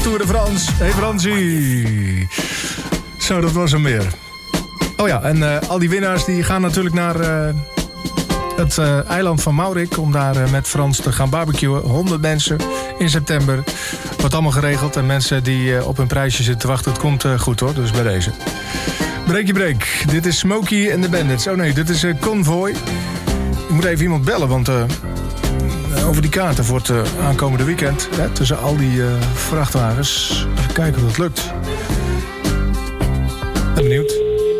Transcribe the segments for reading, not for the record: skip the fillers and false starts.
Tour de France. Hey Fransie. Zo, dat was hem weer. Oh ja, en al die winnaars die gaan natuurlijk naar het eiland van Maurik... om daar met Frans te gaan barbecuen. 100 mensen in september. Wordt allemaal geregeld. En mensen die op hun prijsje zitten te wachten... het komt goed hoor, dus bij deze. Breekje break. Dit is Smokey en de Bandits. Oh nee, dit is Convoy. Ik moet even iemand bellen, want... over die kaarten voor het aankomende weekend... Hè, tussen al die vrachtwagens. Even kijken of dat lukt. Ben benieuwd.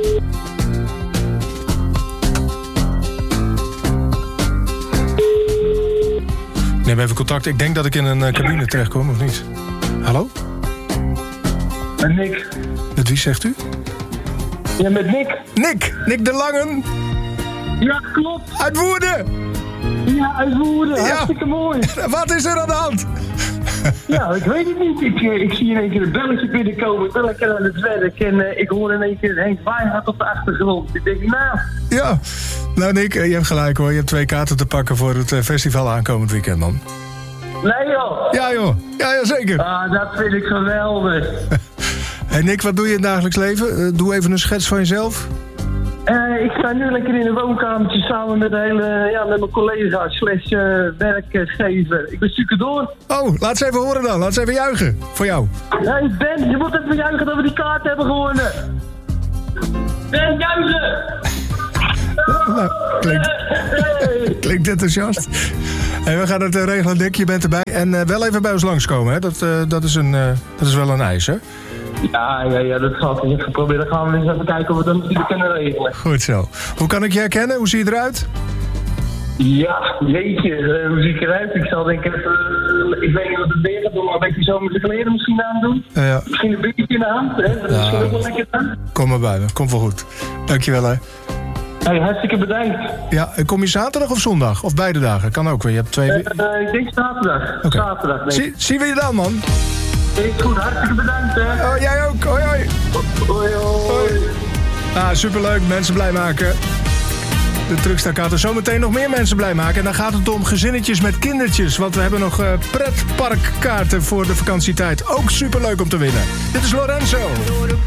Neem even contact. Ik denk dat ik in een cabine terechtkom, of niet? Hallo? Met Nick. Met wie zegt u? Ja, met Nick. Nick de Langen. Ja, klopt. Uit Woerden. Ja, uit Woerden. Ja. Hartstikke mooi. Wat is er aan de hand? Ja, ik weet het niet. Ik zie in één keer een belletje binnenkomen. Ik ben lekker aan het werk en ik hoor in één keer Henk Wijngaard op de achtergrond. Ik denk, nou... Ja. Nou Nick, je hebt gelijk hoor. Je hebt 2 kaarten te pakken voor het festival aankomend weekend, man. Nee joh. Ja joh. Ja, zeker. Ah, dat vind ik geweldig. Hey Nick, wat doe je in het dagelijks leven? Doe even een schets van jezelf. Ik sta nu lekker in een woonkamertje samen met met mijn collega / werkgever. Ik ben stucadoor. Oh, laat ze even horen dan. Laat ze even juichen. Voor jou. Nee, Ben, je moet even juichen dat we die kaart hebben gewonnen. Ben, juichen! Nou, klinkt enthousiast. Hey, we gaan het regelen, Dick. Je bent erbij. En wel even bij ons langskomen, hè. Dat is wel een eis, hè. Ja, dat gaat niet geprobeerd. Dan gaan we eens even kijken of we dat natuurlijk kunnen regelen. Goed zo. Hoe kan ik je herkennen? Hoe zie je eruit? Ja, jeetje, hoe zie ik eruit? Ik zal denk ik even... ik weet niet wat het weer gaat doen, maar een beetje zo met de kleren misschien aandoen. Ja. Misschien een beetje in de hand, hè? Dat is misschien ook wel lekker aan. Kom maar bij me. Komt wel goed. Dankjewel, hè. Hey, hartstikke bedankt. Ja, kom je zaterdag of zondag? Of beide dagen? Kan ook weer. Je hebt 2... Ik denk zaterdag. Okay. Zaterdag, nee. Zien we je dan, man? Is goed, hartstikke bedankt, hè. Oh, jij ook. Hoi, hoi. Hoi, hoi. Ah, superleuk. Mensen blij maken. De Truckstarkaarten. Zometeen nog meer mensen blij maken. En dan gaat het om gezinnetjes met kindertjes. Want we hebben nog pretparkkaarten voor de vakantietijd. Ook superleuk om te winnen. Dit is Lorenzo.